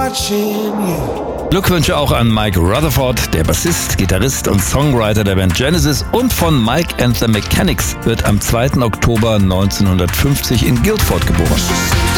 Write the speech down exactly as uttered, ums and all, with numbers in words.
Glückwünsche auch an Mike Rutherford, der Bassist, Gitarrist und Songwriter der Band Genesis, und von Mike and the Mechanics, wird am zweiten Oktober neunzehnhundertfünfzig in Guildford geboren.